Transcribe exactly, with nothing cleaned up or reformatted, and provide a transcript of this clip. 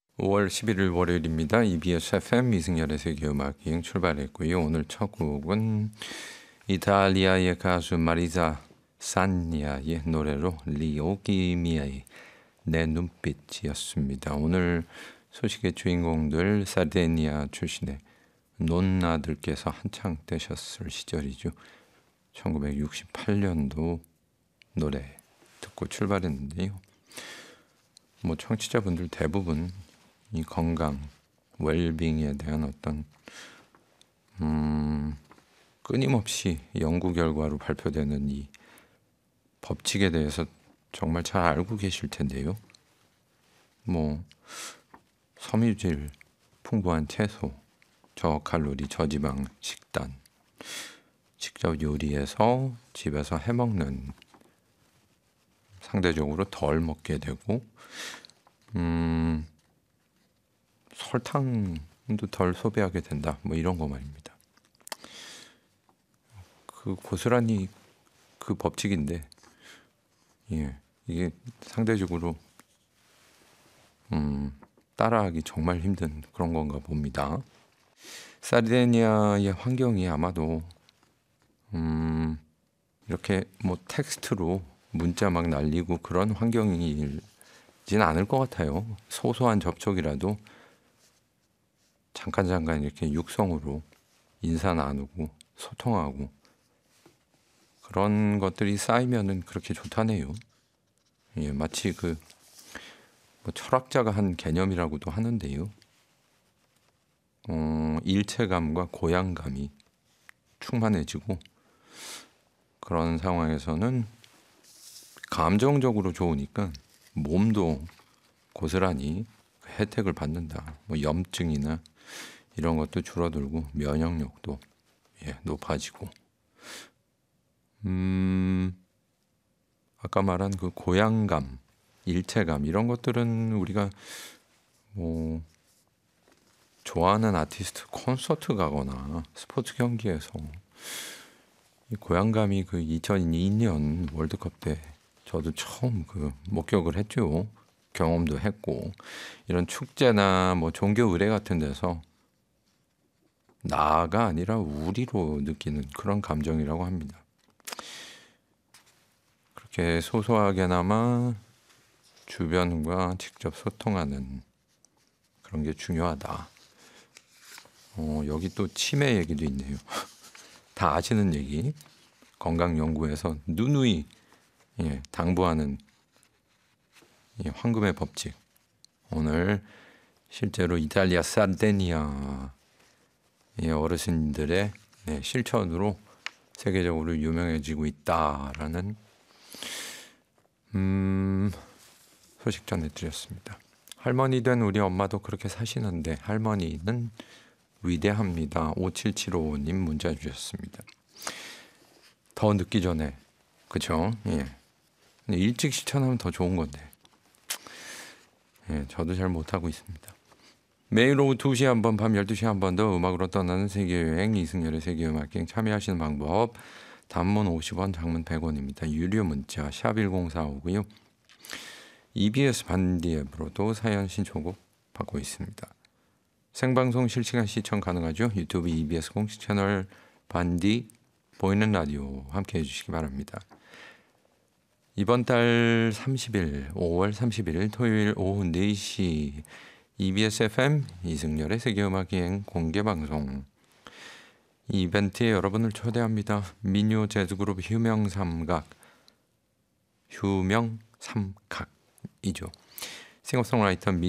오월 십일일 월요일입니다. 이비에스 에프엠 이승열의 세계음악 여행 출발했고요. 오늘 첫 곡은 이탈리아의 가수 마리자 산니아의 노래로 리오기미아의 내 눈빛이었습니다. 오늘 소식의 주인공들 사르디니아 출신의 논나들께서 한창 되셨을 시절이죠. 천구백육십팔 년도 노래 듣고 출발했는데요. 뭐 청취자분들 대부분 이 건강, 웰빙에 대한 어떤 음, 끊임없이 연구 결과로 발표되는 이 법칙에 대해서 정말 잘 알고 계실 텐데요. 뭐 섬유질 풍부한 채소, 저칼로리, 저지방 식단, 직접 요리해서 집에서 해먹는 상대적으로 덜 먹게 되고 음, 설탕도 덜 소비하게 된다. 뭐 이런 거 말입니다. 그 고스란히 그 법칙인데, 예, 이게 상대적으로 음, 따라하기 정말 힘든 그런 건가 봅니다. 사르디니아의 환경이 아마도 음, 이렇게 뭐 텍스트로 문자 막 날리고 그런 환경이지는 않을 것 같아요. 소소한 접촉이라도 잠깐 잠깐 이렇게 육성으로 인사 나누고 소통하고 그런 것들이 쌓이면은 그렇게 좋다네요. 예, 마치 그 뭐 철학자가 한 개념이라고도 하는데요. 어, 일체감과 고양감이 충만해지고 그런 상황에서는 감정적으로 좋으니까 몸도 고스란히 혜택을 받는다. 뭐 염증이나 이런 것도 줄어들고 면역력도 예, 높아지고 음, 아까 말한 그 고양감, 일체감 이런 것들은 우리가 뭐 좋아하는 아티스트 콘서트 가거나 스포츠 경기에서 이 고양감이 그 이천이 년 월드컵 때 저도 처음 그 목격을 했죠. 경험도 했고 이런 축제나 뭐 종교 의례 같은 데서 나가 아니라 우리로 느끼는 그런 감정이라고 합니다. 그렇게 소소하게나마 주변과 직접 소통하는 그런 게 중요하다. 어, 여기 또 치매 얘기도 있네요. 다 아시는 얘기. 건강연구에서 누누이 예, 당부하는 예, 황금의 법칙. 오늘 실제로 이탈리아 사르디니아 예, 어르신들의 네, 실천으로 세계적으로 유명해지고 있다라는 음, 소식 전해드렸습니다. 할머니 된 우리 엄마도 그렇게 사시는데 할머니는 위대합니다. 오칠칠오 님 문자 주셨습니다. 더 늦기 전에 그쵸? 예. 일찍 실천하면 더 좋은 건데 예, 저도 잘 못하고 있습니다. 매일 오후 두 시 한 번, 밤 열두 시 한 번 더 음악으로 떠나는 세계여행 이승열의 세계음악여행 참여하시는 방법 단문 오십 원, 장문 백 원입니다. 유료 문자 샵 일공사오고요. 이비에스 반디 앱으로도 사연 신청곡 받고 있습니다. 생방송 실시간 시청 가능하죠. 유튜브 이비에스 공식 채널 반디 보이는 라디오 함께해 주시기 바랍니다. 이번 달 삼십일, 오월 삼십일 토요일 오후 네 시 이비에스 에프엠 이승열의 세계음악여행 공개방송 이 이벤트에 여러분을 초대합니다. 민요 재즈그룹 휴명삼각 휴명삼각이죠. 싱어송라이터